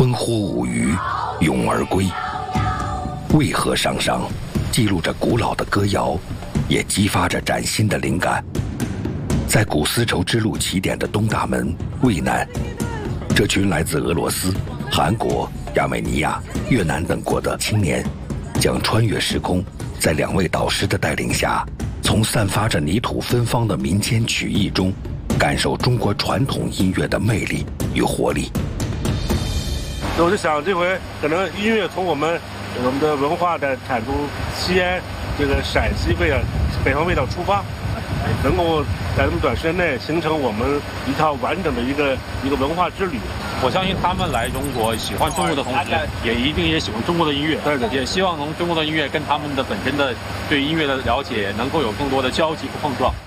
烽火舞鱼，咏而归。渭河上商记录着古老的歌谣，也激发着崭新的灵感。在古丝绸之路起点的东大门渭南，这群来自俄罗斯、韩国、亚美尼亚、越南等国的青年，将穿越时空，在2位导师的带领下，从散发着泥土芬芳的民间曲艺中，感受中国传统音乐的魅力与活力。 我就想，这回可能音乐从我们的文化的产出西安这个陕西北方味道出发，能够在这么短时间内形成我们一套完整的一个文化之旅。 我相信他们来中国喜欢中国的同时，也一定喜欢中国的音乐。 对， 也希望从中国的音乐跟他们的本身的对音乐的了解能够有更多的交集和碰撞。